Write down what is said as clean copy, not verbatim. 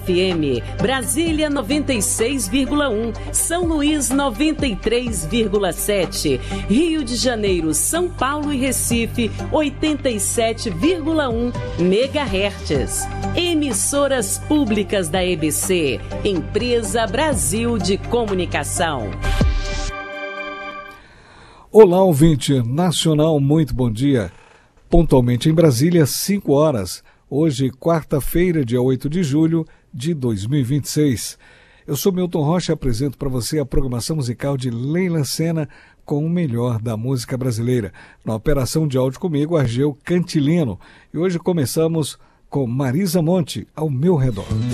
FM, Brasília 96,1, São Luís 93,7, Rio de Janeiro, São Paulo e Recife 87,1 MHz. Emissoras públicas da EBC, Empresa Brasil de Comunicação. Olá, ouvinte nacional, muito bom dia. Pontualmente em Brasília, 5 horas. Hoje, quarta-feira, dia 8 de julho de 2026. Eu sou Milton Rocha e apresento para você a programação musical de Leila Sena com o melhor da música brasileira. Na operação de áudio comigo, Argeu Cantilino. E hoje começamos com Marisa Monte, Ao Meu Redor.